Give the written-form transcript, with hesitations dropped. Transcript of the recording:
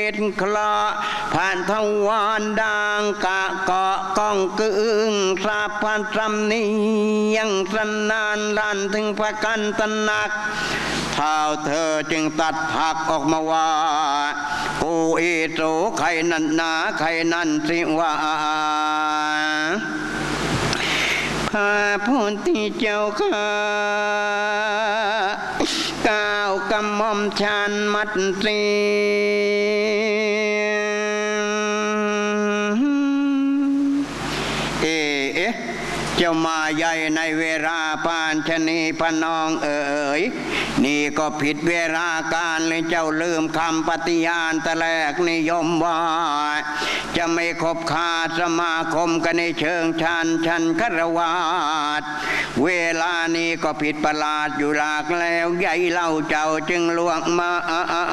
ตคลอผ่านทวารดังกะเกาะก้องกึ่งสาพันจำนี้ยังสนานลันถึงพระกันตนักเท้าเธอจึงตัดผักออกมาว่ากูอีโตใครนั่นนาใครนั่นสิว่าพระพุทธเจ้าข้าก้าวกำมอมชันมัดสีเจ้ามาใหญ่ในเวลาปานชนีพนองเอ๋ยนี่ก็ผิดเวลาการเลยเจ้าลืมคำปฏิญาณแต่แรกนิยมว่าจะไม่คบค้าสมาคมกันในเชิงชันคารวะเวลานี้ก็ผิดประหลาดอยู่หลากแล้วใหญ่เล่าเจ้าจึงล่วงมา